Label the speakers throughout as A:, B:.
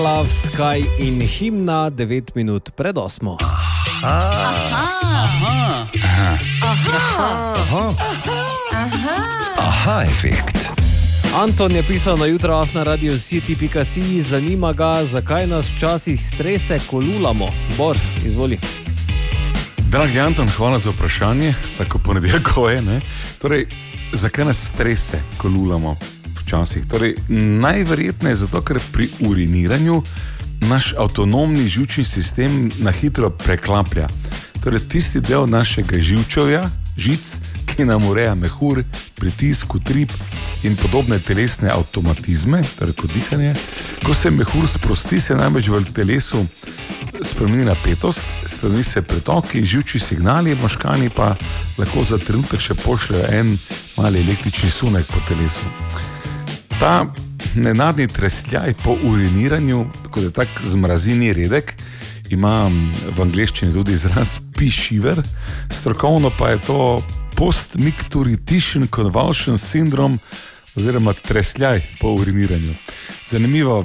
A: Love Sky in himna 9 minut pred 8.
B: Aha, efekt.
A: Anton je pisal na jutro na Radio City.si, zanima ga, zakaj nas včasih strese, ko lulamo. Bor, izvoli.
C: Dragi Anton, hvala za vprašanje, tako ponedeljko je, ne? Torej, zakaj nas strese, ko lulamo včasih? Torej, najverjetneje zato, ker pri uriniranju naš avtonomni živčni sistem na hitro preklaplja. Torej, tisti del našega živčevja, žic, ki nam ureja mehur, pritisk, utrip in podobne telesne avtomatizme, torej kot dihanje. Ko se mehur sprosti, se največ v telesu spremeni napetost, spremeni se pretok in živčni signali, možgani pa lahko za trenutek še pošljajo en mali električni sunek po telesu. Ta nenadni tresljaj po uriniranju, tako da tak zmrazini redek, ima v angleščini tudi izraz pee shiver, strokovno pa je to post-micturition convulsion syndrome oziroma tresljaj po uriniranju. Zanimivo,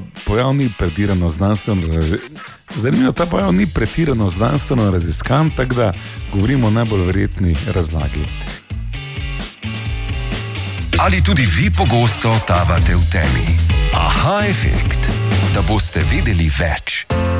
C: ta pojav ni pretirano znanstveno raziskan, tako da govorimo o najbolj verjetni razlagi.
B: Ali tudi vi pogosto tavate v temi? Aha, efekt, da boste vedeli več.